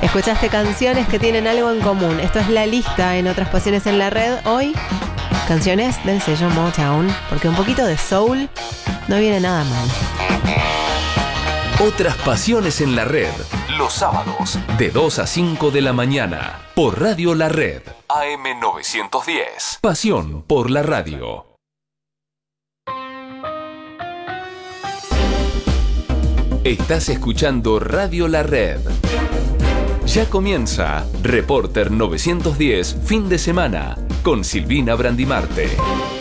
Escuchaste canciones que tienen algo en común. Esto es La Lista en Otras Pasiones en la Red. Hoy, canciones del sello Motown, porque un poquito de soul no viene nada mal. Otras Pasiones en la Red, los sábados, de 2 a 5 de la mañana, por Radio La Red, AM 910. Pasión por la radio. Estás escuchando Radio La Red. Ya comienza Reporter 910, fin de semana, con Silvina Brandimarte.